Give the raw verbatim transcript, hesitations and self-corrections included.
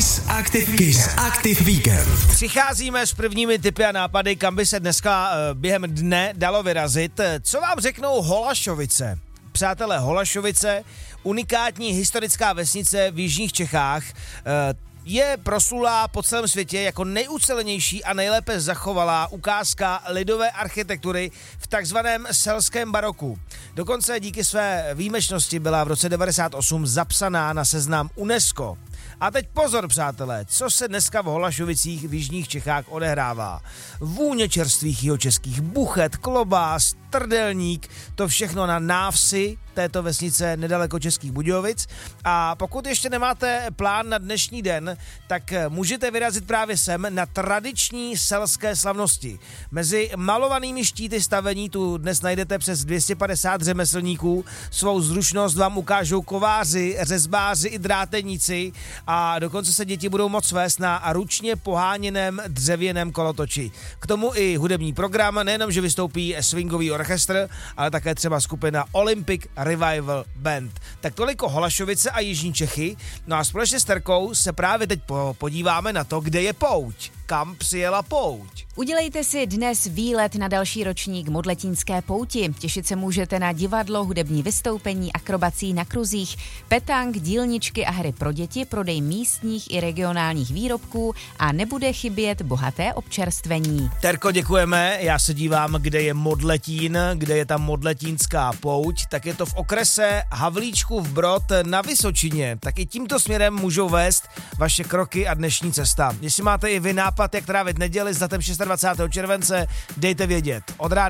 Kiss Active, Kiss Active Weekend. Přicházíme s prvními tipy a nápady, kam by se dneska během dne dalo vyrazit. Co vám řeknou Holašovice? Přátelé, Holašovice, unikátní historická vesnice v jižních Čechách, je proslulá po celém světě jako nejucelenější a nejlépe zachovalá ukázka lidové architektury v takzvaném selském baroku. Dokonce díky své výjimečnosti byla v roce devadesát osm zapsaná na seznam UNESCO. A teď pozor, přátelé, co se dneska v Holašovicích v jižních Čechách odehrává. Vůně čerstvých jihočeských buchet, klobás, trdelník, to všechno na návsi této vesnice nedaleko Českých Budějovic. A pokud ještě nemáte plán na dnešní den, tak můžete vyrazit právě sem na tradiční selské slavnosti. Mezi malovanými štíty stavení tu dnes najdete přes dvě stě padesát řemeslníků. Svou zručnost vám ukážou kováři, řezbáři i dráteníci a dokonce se děti budou moct vést na ručně poháněném dřevěném kolotoči. K tomu i hudební program, nejenom, že vystoupí swingový orchestr, ale také třeba skupina Olympic Revival Band. Tak toliko Holašovice a jižní Čechy. No a společně s Terkou se právě teď podíváme na to, kde je pouť. Kam přijela pouť. Udělejte si dnes výlet na další ročník Modletínské pouti. Těšit se můžete na divadlo, hudební vystoupení, akrobací na kruzích, petang, dílničky a hry pro děti, prodej místních i regionálních výrobků a nebude chybět bohaté občerstvení. Terko, děkujeme. Já se dívám, kde je Modletín, kde je ta Modletínská pouť. Tak je to v okrese Havlíčkův Brod na Vysočině. Tak i tímto směrem můžou vést vaše kroky a dnešní cesta. Jestli máte i vy nápad, jak trávit neděli s datem dvacátého šestého července, dejte vědět. Od rády